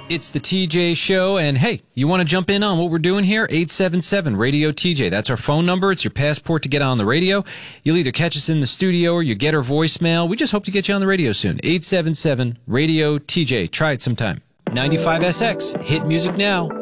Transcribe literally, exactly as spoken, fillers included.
It's the T J Show, and hey, you want to jump in on what we're doing here? eight seven seven radio T J. That's our phone number. It's your passport to get on the radio. You'll either catch us in the studio or you get our voicemail. We just hope to get you on the radio soon. eight seven seven radio T J. Try it sometime. ninety-five S X. Hit music now.